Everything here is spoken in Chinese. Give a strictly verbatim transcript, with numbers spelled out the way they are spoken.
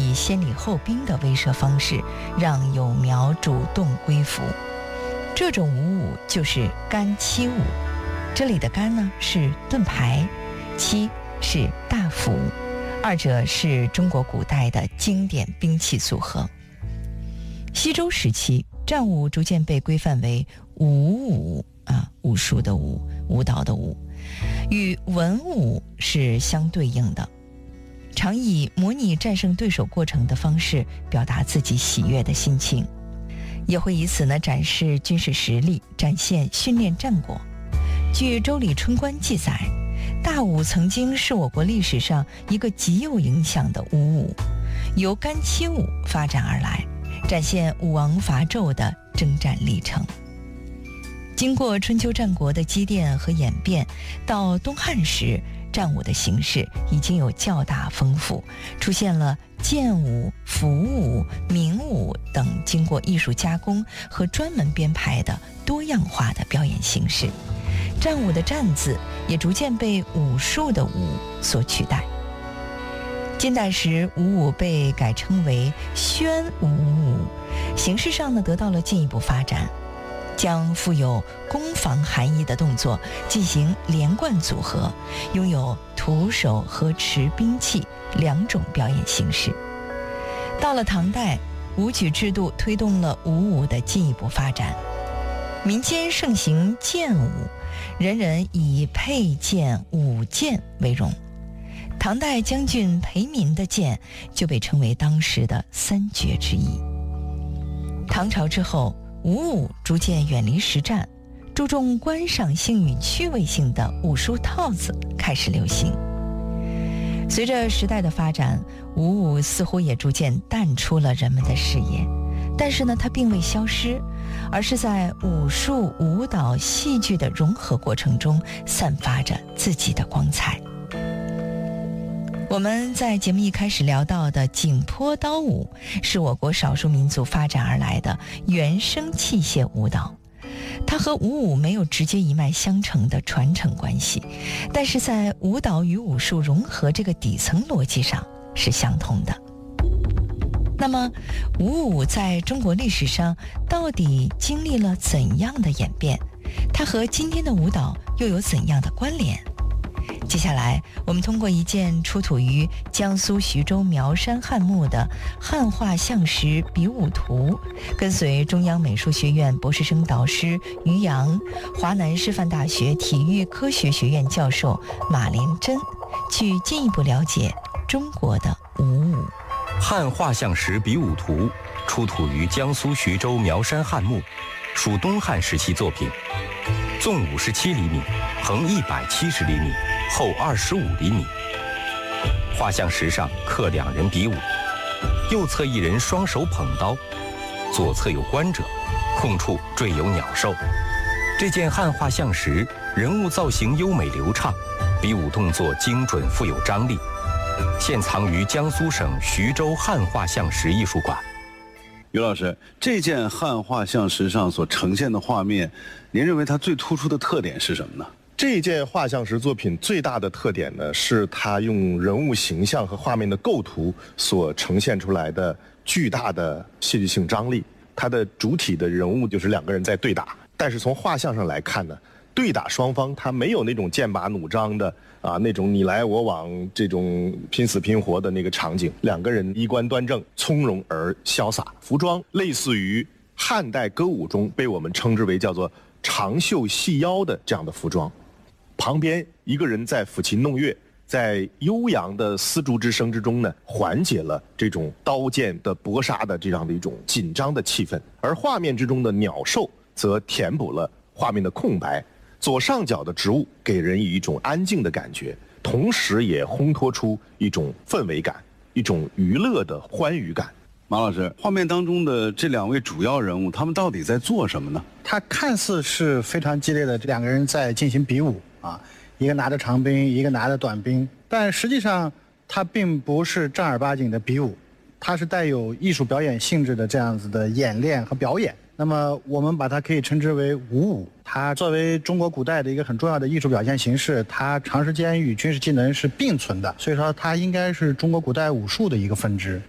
以先礼后兵的威慑方式，让幼苗主动归服。这种舞舞就是干七舞，这里的干呢是盾牌，七是大斧，二者是中国古代的经典兵器组合。西周时期，战舞逐渐被规范为武舞啊，武术的武，舞蹈的舞，与文武是相对应的，常以模拟战胜对手过程的方式表达自己喜悦的心情，也会以此呢展示军事实力，展现训练战果。据《周礼春官》记载，大舞曾经是我国历史上一个极有影响的武舞，由干七舞发展而来，展现武王伐纣的征战历程。经过春秋战国的积淀和演变，到东汉时，战舞的形式已经有较大丰富，出现了剑舞、符舞、明舞等经过艺术加工和专门编排的多样化的表演形式。战舞的战字也逐渐被武术的武所取代。近代时，武舞被改称为宣武舞，形式上呢得到了进一步发展，将富有攻防含义的动作进行连贯组合，拥有徒手和持兵器两种表演形式。到了唐代，武举制度推动了武舞的进一步发展，民间盛行剑舞，人人以佩剑、舞剑为荣。唐代将军裴民的剑就被称为当时的三绝之一。唐朝之后，武舞逐渐远离实战，注重观赏性与趣味性的武术套子开始流行。随着时代的发展，武舞似乎也逐渐淡出了人们的视野，但是呢，它并未消失，而是在武术、舞蹈、戏剧的融合过程中散发着自己的光彩。我们在节目一开始聊到的景颇刀舞，是我国少数民族发展而来的原生器械舞蹈，它和武舞没有直接一脉相承的传承关系，但是在舞蹈与武术融合这个底层逻辑上是相通的。那么武舞在中国历史上到底经历了怎样的演变？它和今天的舞蹈又有怎样的关联？接下来我们通过一件出土于江苏徐州苗山汉墓的汉画像石比武图，跟随中央美术学院博士生导师于洋、华南师范大学体育科学学院教授马连珍，去进一步了解中国的武舞。 汉画像石比武图出土于江苏徐州苗山汉墓，属东汉时期作品，纵五十七厘米，横一百七十厘米，厚二十五厘米。画像石上刻两人比武，右侧一人双手捧刀，左侧有观者，空处缀有鸟兽。这件汉画像石人物造型优美流畅，比武动作精准富有张力，现藏于江苏省徐州汉画像石艺术馆。 于老师，这件汉画像石上所呈现的画面，您认为它最突出的特点是什么呢？ 这件画像石作品最大的特点呢，是它用人物形象和画面的构图所呈现出来的巨大的戏剧性张力。它的主体的人物就是两个人在对打，但是从画像上来看呢，对打双方它没有那种剑拔弩张的啊那种你来我往这种拼死拼活的那个场景，两个人衣冠端正，从容而潇洒，服装类似于汉代歌舞中被我们称之为叫做长袖细腰的这样的服装。旁边一个人在抚琴弄乐，在悠扬的丝竹之声之中呢，缓解了这种刀剑的搏杀的这样的一种紧张的气氛。而画面之中的鸟兽则填补了画面的空白，左上角的植物给人以一种安静的感觉，同时也烘托出一种氛围感，一种娱乐的欢愉感。 马老师，画面当中的这两位主要人物，他们到底在做什么呢？ 他看似是非常激烈的两个人在进行比武啊，一个拿着长兵，一个拿着短兵，但实际上它并不是正儿八经的比武，它是带有艺术表演性质的这样子的演练和表演。那么我们把它可以称之为武舞，它作为中国古代的一个很重要的艺术表现形式，它长时间与军事技能是并存的，所以说它应该是中国古代武术的一个分支。